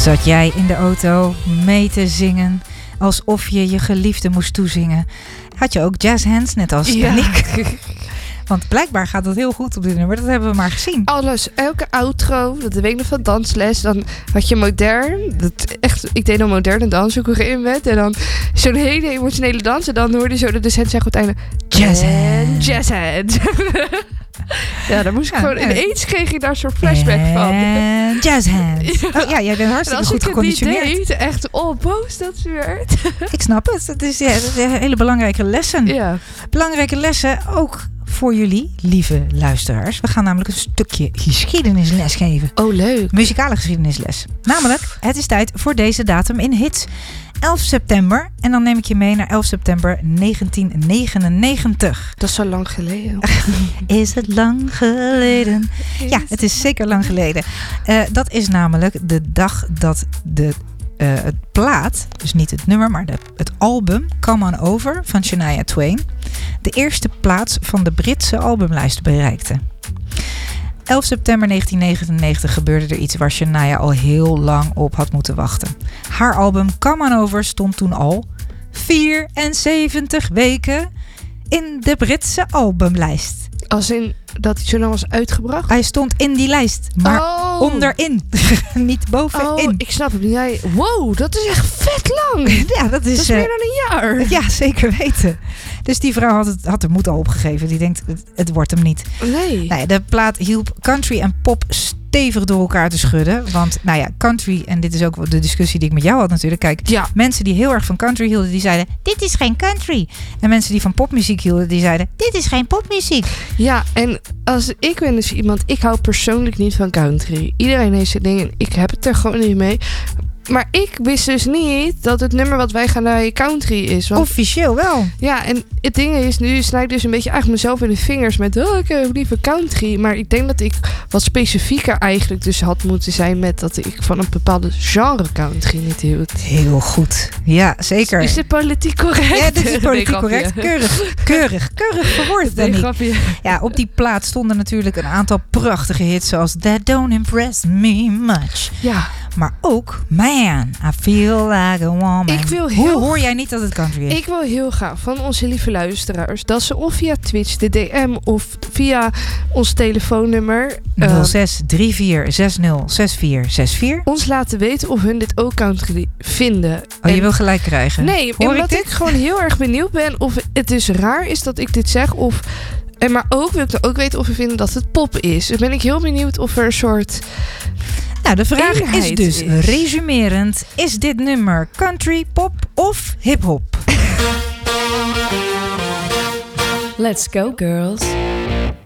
Zat jij in de auto mee te zingen alsof je je geliefde moest toezingen? Had je ook jazzhands, net als ik? Want blijkbaar gaat het heel goed op dit nummer. Dat hebben we maar gezien. Alles, elke outro, dat weet ik nog van dansles. Dan had je modern. Ik deed dan moderne dans ook in met. En dan zo'n hele emotionele dans. En dan hoorde je zo de docent zeggen op het einde... Jazzhands. Jazzhands. Ja, daar moest ik gewoon... Ineens kreeg ik daar een soort flashback van. Jazzhands. Oh ja, jij bent hartstikke goed geconditioneerd. Als ik het niet deed, echt boos dat ze werd. Ik snap het. Dat is hele belangrijke lessen. Ja. Belangrijke lessen ook voor jullie, lieve luisteraars. We gaan namelijk een stukje geschiedenisles geven. Oh, leuk. Muzikale geschiedenisles. Namelijk, het is tijd voor deze datum in hits. 11 september. En dan neem ik je mee naar 11 september 1999. Dat is zo lang geleden. Is het lang geleden? Ja, het is zeker lang geleden. Dat is namelijk de dag dat het plaat, dus niet het nummer, maar het album Come On Over van Shania Twain de eerste plaats van de Britse albumlijst bereikte. 11 september 1999 gebeurde er iets waar Shania al heel lang op had moeten wachten. Haar album Come On Over stond toen al 74 weken in de Britse albumlijst. Als in dat hij zo lang was uitgebracht? Hij stond in die lijst, maar onderin. Niet bovenin. Oh, ik snap het niet. Wow, dat is echt vet lang. Ja, dat is meer dan een jaar. Ja, zeker weten. Dus die vrouw had de moed al opgegeven. Die denkt, het wordt hem niet. Nee. De plaat hielp country en pop stevig door elkaar te schudden. Want country, en dit is ook de discussie die ik met jou had natuurlijk. Kijk, mensen die heel erg van country hielden, die zeiden, dit is geen country. En mensen die van popmuziek hielden, die zeiden, dit is geen popmuziek. Ja, en ik ben dus iemand, ik hou persoonlijk niet van country. Iedereen heeft zijn dingen, ik heb het er gewoon niet mee. Maar ik wist dus niet dat het nummer wat wij gaan naar country is. Want, officieel wel. Ja, en het ding is, nu snijd ik dus een beetje eigenlijk mezelf in de vingers met, ik heb liever country. Maar ik denk dat ik wat specifieker eigenlijk dus had moeten zijn met dat ik van een bepaalde genre country niet hield. Heel goed. Ja, zeker. Is dit politiek correct? Ja, dit is politiek correct. Keurig verwoord. Ja, op die plaat stonden natuurlijk een aantal prachtige hits zoals That Don't Impress Me Much. Ja. Maar ook Man, I Feel Like a Woman. Hoe hoor jij niet dat het country is? Ik wil heel graag van onze lieve luisteraars dat ze of via Twitch, de DM of via ons telefoonnummer 06 34 60 6464 ons laten weten of hun dit ook country vinden. Oh, je wil gelijk krijgen? Nee, omdat ik gewoon heel erg benieuwd ben of het dus raar is dat ik dit zeg of... Maar ook wil ik dan ook weten of we vinden dat het pop is. Dus ben ik heel benieuwd of er een soort... Nou, de vraag is dus, resumerend, is dit nummer country, pop of hip-hop? Let's go, girls.